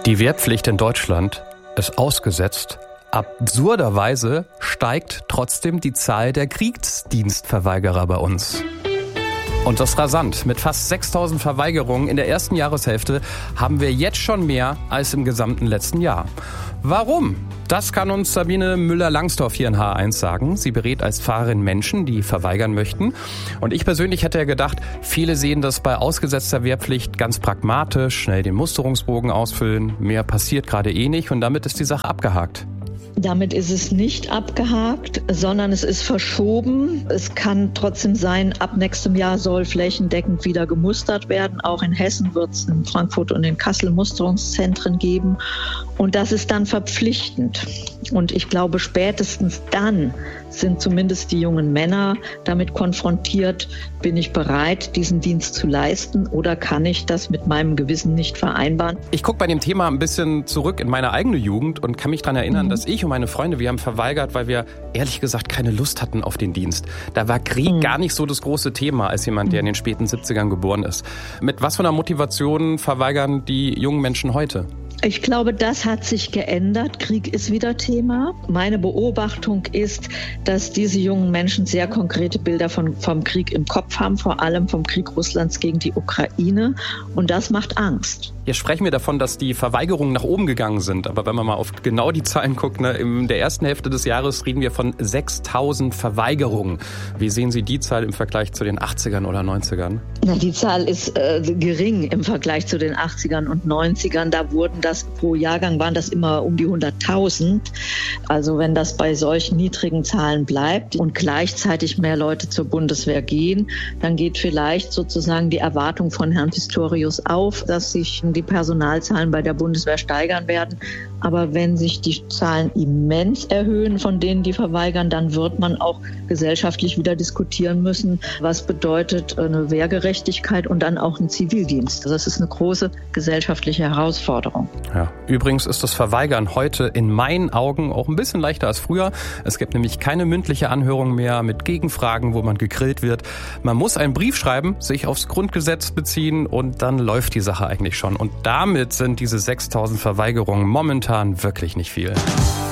Die Wehrpflicht in Deutschland ist ausgesetzt. Absurderweise steigt trotzdem die Zahl der Kriegsdienstverweigerer bei uns. Und das rasant. Mit fast 6.000 Verweigerungen in der ersten Jahreshälfte haben wir jetzt schon mehr als im gesamten letzten Jahr. Warum? Das kann uns Sabine Müller-Langsdorf hier in H1 sagen. Sie berät als Pfarrerin Menschen, die verweigern möchten. Und ich persönlich hätte ja gedacht, viele sehen das bei ausgesetzter Wehrpflicht ganz pragmatisch, schnell den Musterungsbogen ausfüllen. Mehr passiert gerade eh nicht und damit ist die Sache abgehakt. Damit ist es nicht abgehakt, sondern es ist verschoben. Es kann trotzdem sein, ab nächstem Jahr soll flächendeckend wieder gemustert werden. Auch in Hessen wird es in Frankfurt und in Kassel Musterungszentren geben. Und das ist dann verpflichtend. Und ich glaube, spätestens dann sind zumindest die jungen Männer damit konfrontiert, bin ich bereit, diesen Dienst zu leisten oder kann ich das mit meinem Gewissen nicht vereinbaren? Ich gucke bei dem Thema ein bisschen zurück in meine eigene Jugend und kann mich daran erinnern, dass ich und meine Freunde, wir haben verweigert, weil wir ehrlich gesagt keine Lust hatten auf den Dienst. Da war Krieg gar nicht so das große Thema als jemand, der in den späten 70ern geboren ist. Mit was für einer Motivation verweigern die jungen Menschen heute? Ich glaube, das hat sich geändert. Krieg ist wieder Thema. Meine Beobachtung ist, dass diese jungen Menschen sehr konkrete Bilder vom Krieg im Kopf haben, vor allem vom Krieg Russlands gegen die Ukraine. Und das macht Angst. Jetzt sprechen wir davon, dass die Verweigerungen nach oben gegangen sind. Aber wenn man mal auf genau die Zahlen guckt, in der ersten Hälfte des Jahres reden wir von 6.000 Verweigerungen. Wie sehen Sie die Zahl im Vergleich zu den 80ern oder 90ern? Na, die Zahl ist gering im Vergleich zu den 80ern und 90ern. Da wurden das pro Jahrgang waren das immer um die 100.000. Also wenn das bei solchen niedrigen Zahlen bleibt und gleichzeitig mehr Leute zur Bundeswehr gehen, dann geht vielleicht sozusagen die Erwartung von Herrn Pistorius auf, dass sich die Personalzahlen bei der Bundeswehr steigern werden. Aber wenn sich die Zahlen immens erhöhen, von denen die verweigern, dann wird man auch gesellschaftlich wieder diskutieren müssen, was bedeutet eine Wehrgerechtigkeit und dann auch ein Zivildienst. Das ist eine große gesellschaftliche Herausforderung. Ja, übrigens ist das Verweigern heute in meinen Augen auch ein bisschen leichter als früher. Es gibt nämlich keine mündliche Anhörung mehr mit Gegenfragen, wo man gegrillt wird. Man muss einen Brief schreiben, sich aufs Grundgesetz beziehen und dann läuft die Sache eigentlich schon. Und damit sind diese 6.000 Verweigerungen momentan wirklich nicht viel.